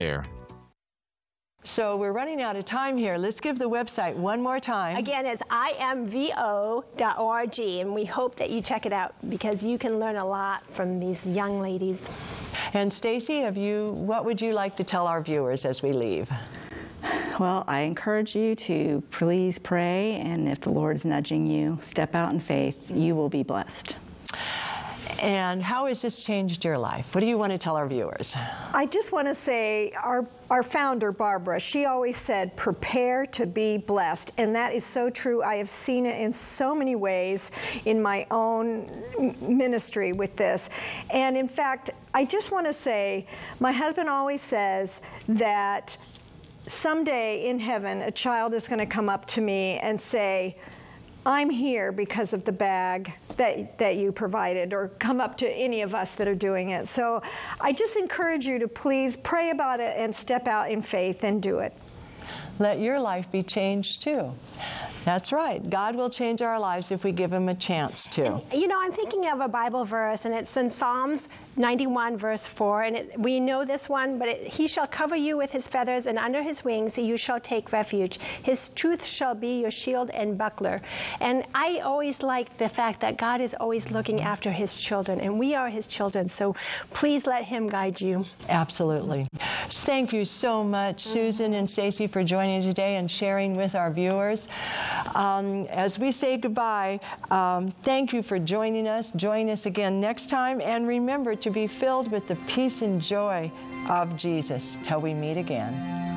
air. So we're running out of time here. Let's give the website one more time. Again, it's imvo.org, and we hope that you check it out because you can learn a lot from these young ladies. And Stacy, what would you like to tell our viewers as we leave? Well, I encourage you to please pray, and if the Lord's nudging you, step out in faith. You will be blessed. And how has this changed your life? What do you want to tell our viewers? I just want to say our founder, Barbara, she always said, prepare to be blessed. And that is so true. I have seen it in so many ways in my own ministry with this. And in fact, I just want to say, my husband always says that someday in heaven, a child is going to come up to me and say, I'm here because of the bag that you provided, or come up to any of us that are doing it. So I just encourage you to please pray about it and step out in faith and do it. Let your life be changed too. That's right. God will change our lives if we give Him a chance to. And, you know, I'm thinking of a Bible verse, and it's in Psalms 91, verse 4. And we know this one, but He shall cover you with His feathers, and under His wings you shall take refuge. His truth shall be your shield and buckler. And I always like the fact that God is always looking after His children, and we are His children. So please let Him guide you. Absolutely. Thank you so much, Susan and Stacy, for joining today and sharing with our viewers. As we say goodbye, thank you for joining us. Join us again next time, and remember to be filled with the peace and joy of Jesus till we meet again.